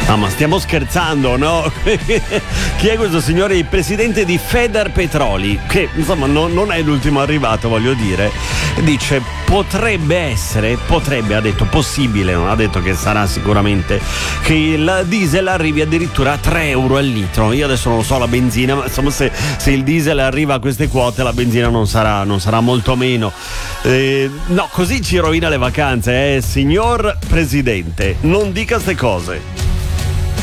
Ah, ma stiamo scherzando, no? Chi è questo signore? Il presidente di Federpetroli, che insomma non è l'ultimo arrivato, voglio dire. Dice potrebbe, ha detto possibile, non ha detto che sarà sicuramente, che il diesel arrivi addirittura a 3 euro al litro. Io adesso non so la benzina, ma insomma se il diesel arriva a queste quote, la benzina non sarà molto meno. No, così ci rovina le vacanze, signor presidente, non dica ste cose.